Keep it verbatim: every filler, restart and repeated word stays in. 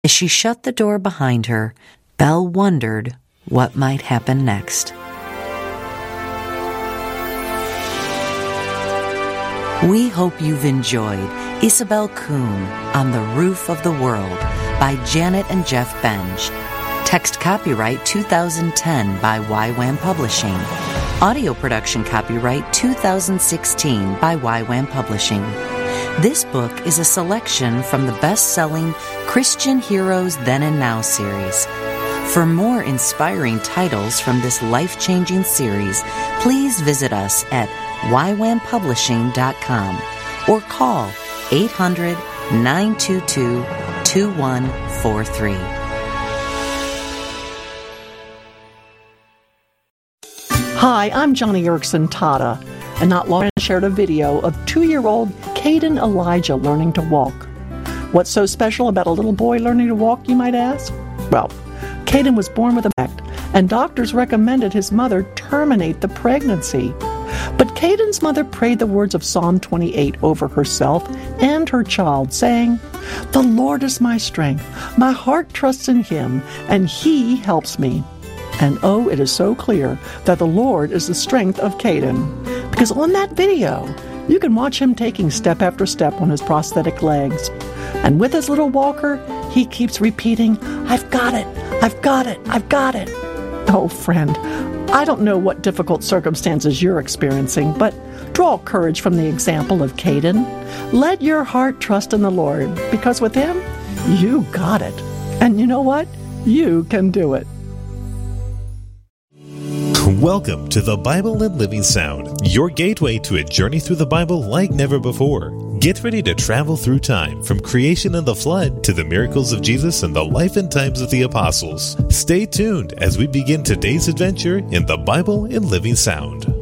As she shut the door behind her, Belle wondered what might happen next. We hope you've enjoyed Isabel Kuhn on the Roof of the World by Janet and Jeff Benj. Text copyright two thousand ten by Y WAM Publishing. Audio production copyright two thousand sixteen by Y WAM Publishing. This book is a selection from the best-selling Christian Heroes Then and Now series. For more inspiring titles from this life-changing series, please visit us at y wam publishing dot com or call eight hundred, nine two two, two one four three. Hi, I'm Johnny Erickson Tata, and not long ago I shared a video of two-year-old Caden Elijah learning to walk. What's so special about a little boy learning to walk, you might ask? Well, Caden was born with a defect, and doctors recommended his mother terminate the pregnancy. But Caden's mother prayed the words of Psalm twenty-eight over herself and her child, saying, "The Lord is my strength. My heart trusts in Him, and He helps me." And oh, it is so clear that the Lord is the strength of Caden, because on that video, you can watch him taking step after step on his prosthetic legs. And with his little walker, he keeps repeating, "I've got it, I've got it, I've got it." Oh, friend, I don't know what difficult circumstances you're experiencing, but draw courage from the example of Caden. Let your heart trust in the Lord, because with Him, you got it. And you know what? You can do it. Welcome to the Bible and Living Sound, your gateway to a journey through the Bible like never before. Get ready to travel through time, from creation and the flood to the miracles of Jesus and the life and times of the apostles. Stay tuned as we begin today's adventure in the Bible and Living Sound.